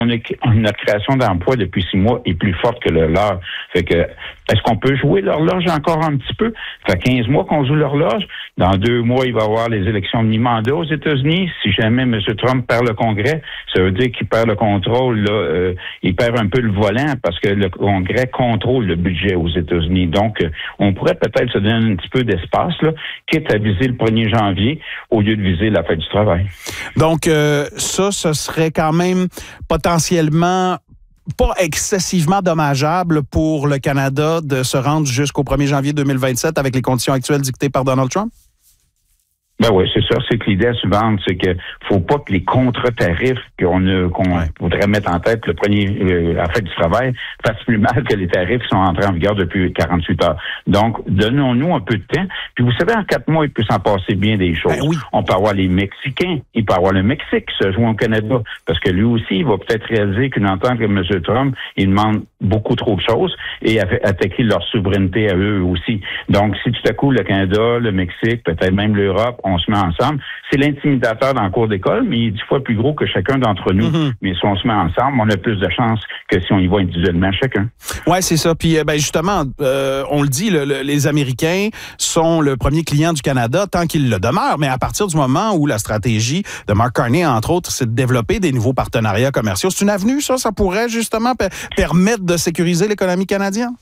notre création d'emplois depuis 6 mois est plus forte que le leur. Fait que, est-ce qu'on peut jouer l'horloge encore un petit peu? Ça fait 15 mois qu'on joue l'horloge. Dans 2 mois, il va y avoir les élections de mi-mandat aux États-Unis. Si jamais M. Trump perd le Congrès, ça veut dire qu'il perd le contrôle. Là, il perd un peu le volant parce que le Congrès contrôle le budget aux États-Unis. Donc, on pourrait peut-être se donner un petit peu d'espace, là, quitte à viser le 1er janvier au lieu de viser la fête du travail. Donc, ça, ce serait quand même potentiellement pas excessivement dommageable pour le Canada de se rendre jusqu'au 1er janvier 2027 avec les conditions actuelles dictées par Donald Trump? Ben oui, c'est ça. C'est que l'idée suivante, c'est que faut pas que les contre-tarifs qu'on voudrait mettre en tête la fête du travail fassent plus mal que les tarifs qui sont entrés en vigueur depuis 48 heures. Donc, donnons-nous un peu de temps. Puis vous savez, en 4 mois, il peut s'en passer bien des choses. Ben oui. On peut avoir les Mexicains, il peut avoir le Mexique qui se joue au Canada, parce que lui aussi, il va peut-être réaliser qu'une entente comme M. Trump, il demande beaucoup trop de choses et attaquer leur souveraineté à eux aussi. Donc, si tout à coup, le Canada, le Mexique, peut-être même l'Europe, on se met ensemble. C'est l'intimidateur dans le cours d'école, mais il est 10 fois plus gros que chacun d'entre nous. Mm-hmm. Mais si on se met ensemble, on a plus de chances que si on y va individuellement chacun. Oui, c'est ça. Puis, justement, on le dit, les Américains sont le premier client du Canada tant qu'ils le demeurent. Mais à partir du moment où la stratégie de Mark Carney, entre autres, c'est de développer des nouveaux partenariats commerciaux, c'est une avenue, ça? Ça pourrait justement permettre de sécuriser l'économie canadienne?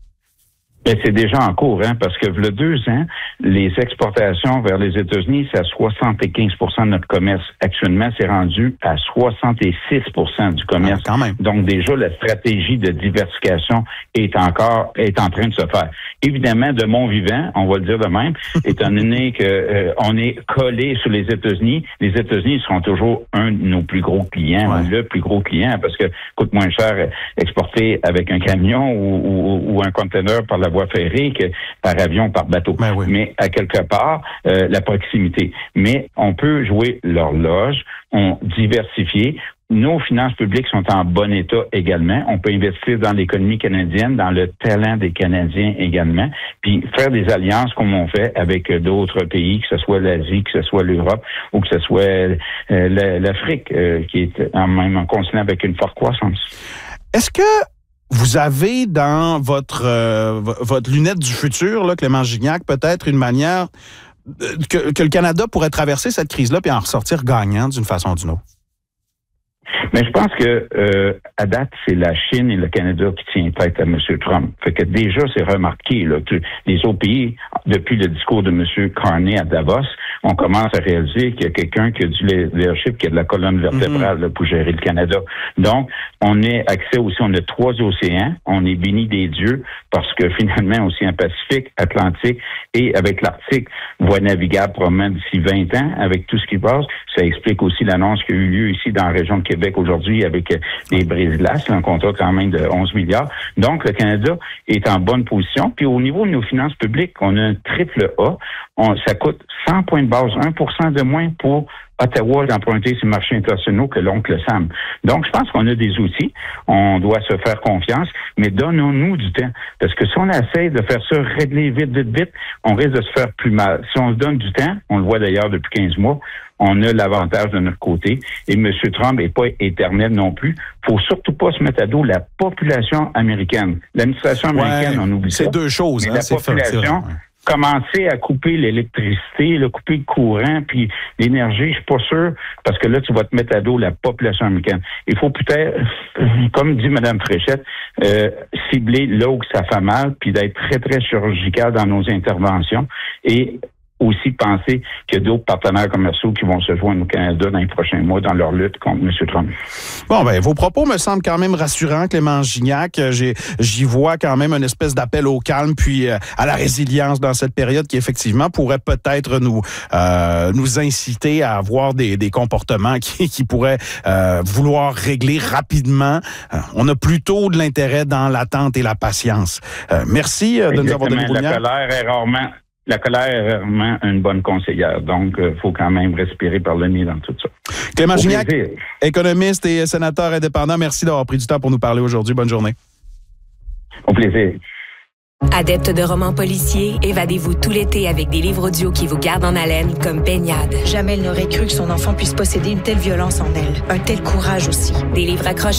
Ben, c'est déjà en cours, parce que il y a 2 ans, les exportations vers les États-Unis, c'est à 75 de notre commerce. Actuellement, c'est rendu à 66 du commerce. Quand même. Donc, déjà, la stratégie de diversification est en train de se faire. Évidemment, de mon vivant, on va le dire de même, étant donné que on est collé sur les États-Unis seront toujours un de nos plus gros clients, le plus gros client, parce que coûte moins cher exporter avec un camion ou un conteneur par la voie ferrée que par avion, par bateau. Ben oui. Mais à quelque part, la proximité. Mais on peut jouer l'horloge, on diversifie. Nos finances publiques sont en bon état également. On peut investir dans l'économie canadienne, dans le talent des Canadiens également, puis faire des alliances comme on fait avec d'autres pays, que ce soit l'Asie, que ce soit l'Europe ou que ce soit l'Afrique, qui est en même un continent avec une forte croissance. Est-ce que vous avez dans votre lunette du futur, là, Clément Gignac, peut-être une manière que le Canada pourrait traverser cette crise-là puis en ressortir gagnant d'une façon ou d'une autre? Mais je pense que à date, c'est la Chine et le Canada qui tient tête à M. Trump. Fait que déjà, c'est remarqué. Là, les autres pays, depuis le discours de M. Carney à Davos, on commence à réaliser qu'il y a quelqu'un qui a du leadership, qui a de la colonne vertébrale là, pour gérer le Canada. Donc, on a accès aussi, on a 3 océans, on est béni des dieux parce que finalement, océan Pacifique, Atlantique et avec l'Arctique, voie navigable probablement d'ici 20 ans avec tout ce qui passe. Ça explique aussi l'annonce qui a eu lieu ici dans la région de Québec aujourd'hui avec les brise-glaces, un contrat quand même de 11 milliards. Donc, le Canada est en bonne position. Puis au niveau de nos finances publiques, on a un triple A. Ça coûte 100 points de base, 1% de moins pour Ottawa d'emprunter ces marchés internationaux que l'oncle Sam. Donc, je pense qu'on a des outils. On doit se faire confiance, mais donnons-nous du temps. Parce que si on essaie de faire ça, régler vite, on risque de se faire plus mal. Si on se donne du temps, on le voit d'ailleurs depuis 15 mois, on a l'avantage de notre côté. Et M. Trump n'est pas éternel non plus. Faut surtout pas se mettre à dos la population américaine. L'administration américaine, on oublie ça. C'est 2 choses. Mais la population... Commencer à couper l'électricité, couper le courant, puis l'énergie, je suis pas sûr, parce que là, tu vas te mettre à dos la population américaine. Il faut peut-être, comme dit Mme Fréchette, cibler là où ça fait mal, puis d'être très, très chirurgical dans nos interventions et aussi penser qu'il y a d'autres partenaires commerciaux qui vont se joindre au Canada dans les prochains mois dans leur lutte contre M. Trump. Bon, vos propos me semblent quand même rassurants, Clément Gignac. J'y vois quand même une espèce d'appel au calme puis à la résilience dans cette période qui, effectivement, pourrait peut-être nous inciter à avoir des comportements qui pourraient vouloir régler rapidement. On a plutôt de l'intérêt dans l'attente et la patience. Merci de nous avoir donné vos lumières. La colère est rarement une bonne conseillère. Donc, il faut quand même respirer par le nez dans tout ça. Clément Gignac, économiste et sénateur indépendant, merci d'avoir pris du temps pour nous parler aujourd'hui. Bonne journée. Au plaisir. Adepte de romans policiers, évadez-vous tout l'été avec des livres audio qui vous gardent en haleine comme Baignade. Jamais elle n'aurait cru que son enfant puisse posséder une telle violence en elle. Un tel courage aussi. Des livres accrocheurs